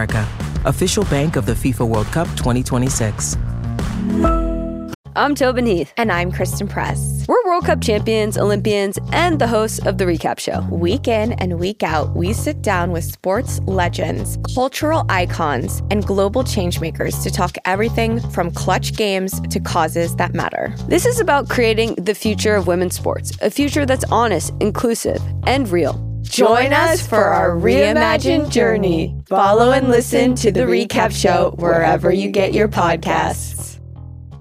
America, official bank of the FIFA World Cup 2026. I'm Tobin Heath. And I'm Kristen Press. We're World Cup champions, Olympians, and the hosts of The Recap Show. Week in and week out, we sit down with sports legends, cultural icons, and global changemakers to talk everything from clutch games to causes that matter. This is about creating the future of women's sports, a future that's honest, inclusive, and real. Join us for our reimagined journey. Follow and listen to The Recap Show wherever you get your podcasts.